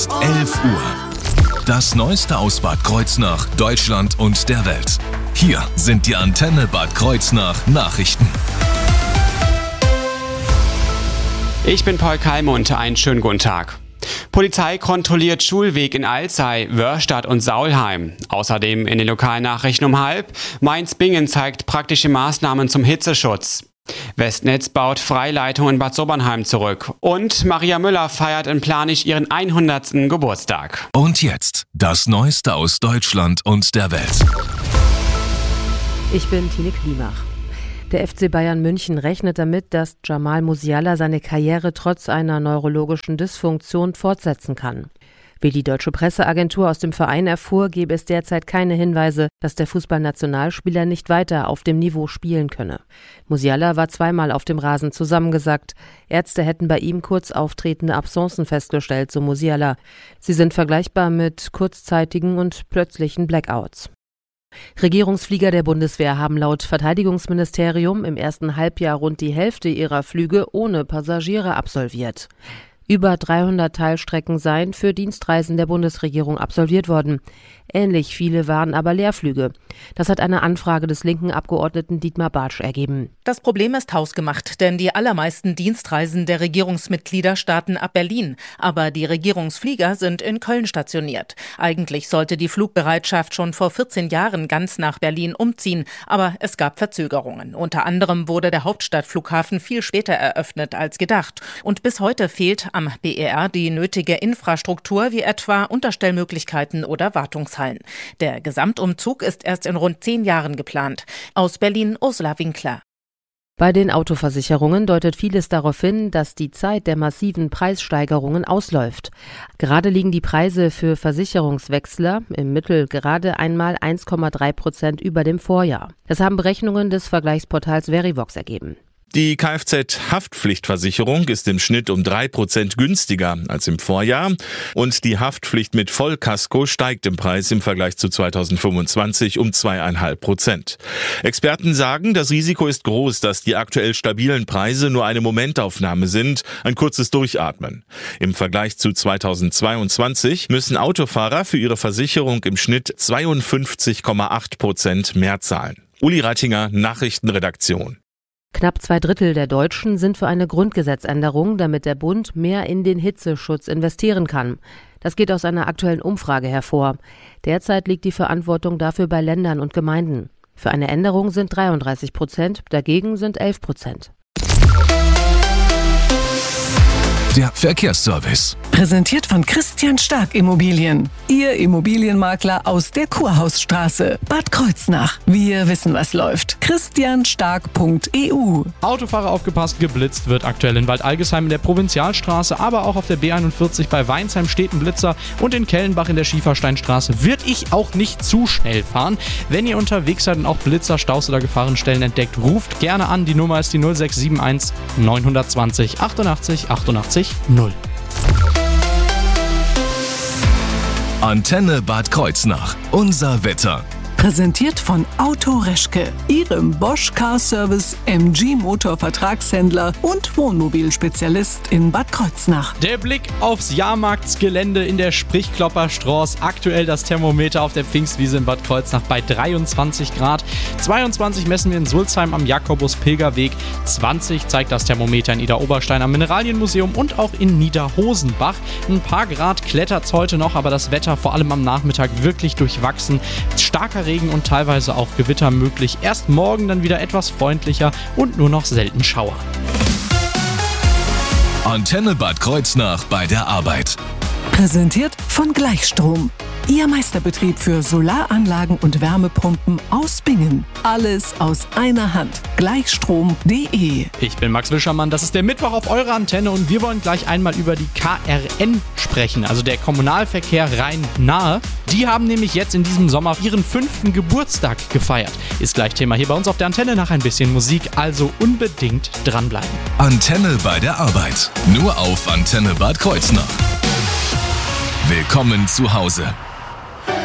11 Uhr. Das Neueste aus Bad Kreuznach, Deutschland und der Welt. Hier sind die Antenne Bad Kreuznach Nachrichten. Ich bin Paul Kalmund, einen schönen guten Tag. Polizei kontrolliert Schulweg in Alzey, Wörstadt und Saulheim. Außerdem in den Lokalnachrichten um 12:30. Mainz-Bingen zeigt praktische Maßnahmen zum Hitzeschutz. Westnetz baut Freileitung in Bad Sobernheim zurück. Und Maria Müller feiert in Planich ihren 100. Geburtstag. Und jetzt das Neueste aus Deutschland und der Welt. Ich bin Tine Klimach. Der FC Bayern München rechnet damit, dass Jamal Musiala seine Karriere trotz einer neurologischen Dysfunktion fortsetzen kann. Wie die deutsche Presseagentur aus dem Verein erfuhr, gebe es derzeit keine Hinweise, dass der Fußballnationalspieler nicht weiter auf dem Niveau spielen könne. Musiala war zweimal auf dem Rasen zusammengesackt. Ärzte hätten bei ihm kurz auftretende Absencen festgestellt, so Musiala. Sie sind vergleichbar mit kurzzeitigen und plötzlichen Blackouts. Regierungsflieger der Bundeswehr haben laut Verteidigungsministerium im ersten Halbjahr rund die Hälfte ihrer Flüge ohne Passagiere absolviert. Über 300 Teilstrecken seien für Dienstreisen der Bundesregierung absolviert worden. Ähnlich viele waren aber Leerflüge. Das hat eine Anfrage des linken Abgeordneten Dietmar Bartsch ergeben. Das Problem ist hausgemacht, denn die allermeisten Dienstreisen der Regierungsmitglieder starten ab Berlin. Aber die Regierungsflieger sind in Köln stationiert. Eigentlich sollte die Flugbereitschaft schon vor 14 Jahren ganz nach Berlin umziehen. Aber es gab Verzögerungen. Unter anderem wurde der Hauptstadtflughafen viel später eröffnet als gedacht. Und bis heute fehlt am BER die nötige Infrastruktur, wie etwa Unterstellmöglichkeiten oder Wartungshallen. Der Gesamtumzug ist erst in rund 10 Jahren geplant. Aus Berlin Ursula Winkler. Bei den Autoversicherungen deutet vieles darauf hin, dass die Zeit der massiven Preissteigerungen ausläuft. Gerade liegen die Preise für Versicherungswechsler im Mittel gerade einmal 1,3% über dem Vorjahr. Das haben Berechnungen des Vergleichsportals Verivox ergeben. Die Kfz-Haftpflichtversicherung ist im Schnitt um 3% günstiger als im Vorjahr und die Haftpflicht mit Vollkasko steigt im Preis im Vergleich zu 2025 um 2,5%. Experten sagen, das Risiko ist groß, dass die aktuell stabilen Preise nur eine Momentaufnahme sind, ein kurzes Durchatmen. Im Vergleich zu 2022 müssen Autofahrer für ihre Versicherung im Schnitt 52,8% mehr zahlen. Uli Reitinger, Nachrichtenredaktion. Knapp 2/3 der Deutschen sind für eine Grundgesetzänderung, damit der Bund mehr in den Hitzeschutz investieren kann. Das geht aus einer aktuellen Umfrage hervor. Derzeit liegt die Verantwortung dafür bei Ländern und Gemeinden. Für eine Änderung sind 33%, dagegen sind 11%. Der Verkehrsservice. Präsentiert von Christian Stark Immobilien. Ihr Immobilienmakler aus der Kurhausstraße. Bad Kreuznach. Wir wissen, was läuft. christianstark.eu. Autofahrer aufgepasst, geblitzt wird aktuell in Waldalgesheim in der Provinzialstraße, aber auch auf der B41 bei Weinsheim steht ein Blitzer und in Kellenbach in der Schiefersteinstraße würde ich auch nicht zu schnell fahren. Wenn ihr unterwegs seid und auch Blitzer, Staus oder Gefahrenstellen entdeckt, ruft gerne an. Die Nummer ist die 0671 920 88 88 0. Antenne Bad Kreuznach. Unser Wetter. Präsentiert von Auto Reschke, Ihrem Bosch Car Service MG Motor Vertragshändler und Wohnmobilspezialist in Bad Kreuznach. Der Blick aufs Jahrmarktsgelände in der Sprichklopperstraße. Aktuell das Thermometer auf der Pfingstwiese in Bad Kreuznach bei 23 Grad. 22 messen wir in Sulzheim am Jakobus-Pilgerweg. 20 zeigt das Thermometer in Idar-Oberstein am Mineralienmuseum und auch in Niederhosenbach. Ein paar Grad klettert's heute noch, aber das Wetter vor allem am Nachmittag wirklich durchwachsen. Starker Regen und teilweise auch Gewitter möglich. Erst morgen dann wieder etwas freundlicher und nur noch selten Schauer. Antenne Bad Kreuznach bei der Arbeit. Präsentiert von Gleichstrom. Ihr Meisterbetrieb für Solaranlagen und Wärmepumpen aus Bingen. Alles aus einer Hand. Gleichstrom.de. Ich bin Max Wischermann, das ist der Mittwoch auf eurer Antenne und wir wollen gleich einmal über die KRN sprechen, also der Kommunalverkehr Rhein-Nahe. Die haben nämlich jetzt in diesem Sommer ihren 5. Geburtstag gefeiert. Ist gleich Thema hier bei uns auf der Antenne nach ein bisschen Musik, also unbedingt dranbleiben. Antenne bei der Arbeit. Nur auf Antenne Bad Kreuznach. Willkommen zu Hause.